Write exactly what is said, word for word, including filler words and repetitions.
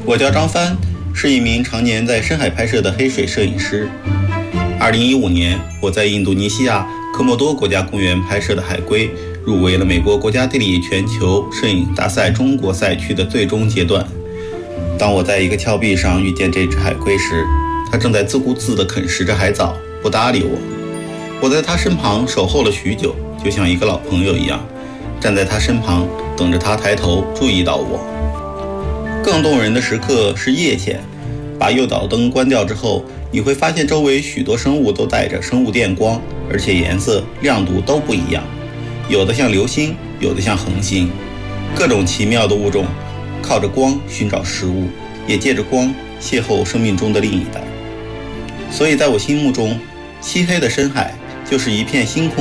我叫张帆，是一名常年在深海拍摄的黑水摄影师。二零一五年，我在印度尼西亚科莫多国家公园拍摄的海龟入围了美国国家地理全球摄影大赛中国赛区的最终阶段。当我在一个峭壁上遇见这只海龟时，它正在自顾自地啃食着海藻，不搭理我。我在它身旁守候了许久，就像一个老朋友一样，站在它身旁，等着它抬头注意到我。更动人的时刻是夜潜，把诱导灯关掉之后，你会发现周围许多生物都带着生物电光，而且颜色、亮度都不一样，有的像流星，有的像恒星。各种奇妙的物种靠着光寻找食物，也借着光邂逅生命中的另一代。所以在我心目中，漆黑的深海就是一片星空。